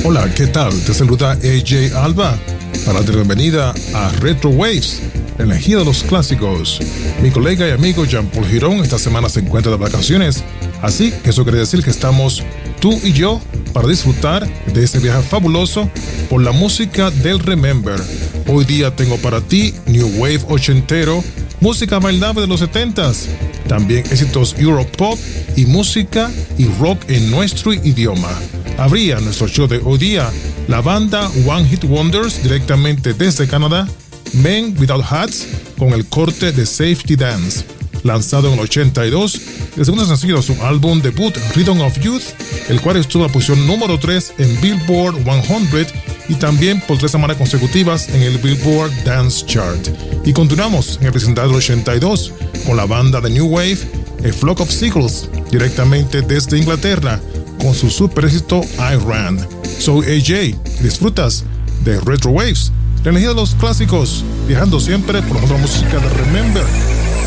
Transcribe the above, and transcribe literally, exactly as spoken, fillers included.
Hola, ¿qué tal? Te saluda A J Alba para darte la bienvenida a Retro Waves, la energía de los clásicos. Mi colega y amigo Jean-Paul Girón esta semana se encuentra de vacaciones, así que eso quiere decir que estamos tú y yo para disfrutar de este viaje fabuloso por la música del Remember. Hoy día tengo para ti New Wave ochentero, música bailable de los setentas, también éxitos Europop y música y rock en nuestro idioma. Abría nuestro show de hoy día la banda One Hit Wonders directamente desde Canadá, Men Without Hats, con el corte de Safety Dance, lanzado en el ochenta y dos, el segundo sencillo de su álbum debut Rhythm of Youth, el cual estuvo en la posición número tres en Billboard cien y también por tres semanas consecutivas en el Billboard Dance Chart. Y continuamos en el presentado del ochenta y dos con la banda de New Wave, A Flock of Seagulls, directamente desde Inglaterra, con su super éxito I Ran. Soy A J y disfrutas de Retro Waves, la energía de los clásicos, viajando siempre por la música de Remember.